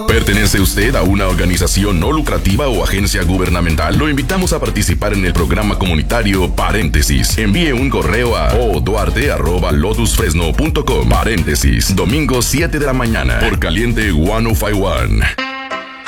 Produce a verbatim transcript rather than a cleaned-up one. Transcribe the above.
¿Pertenece usted a una organización no lucrativa o agencia gubernamental? Lo invitamos a participar en el programa comunitario Paréntesis. Envíe un correo a oduarte arroba lotus fresno punto com. Paréntesis, domingo siete de la mañana, por Caliente ciento cincuenta y uno.